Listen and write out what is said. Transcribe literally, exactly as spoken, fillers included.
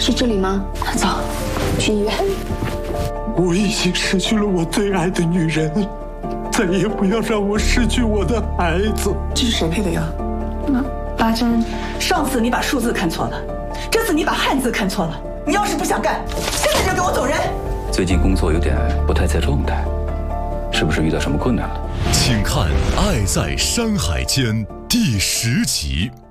是这里吗？走，去医院。 我已经失去了我最爱的女人，再也不要让我失去我的孩子。 这是谁配的药？ 那八针。 上次你把数字看错了，这次你把汉字看错了。你要是不想干，现在就给我走人。 最近工作有点不太在状态，是不是遇到什么困难了？ 请看《爱在山海间》第十集。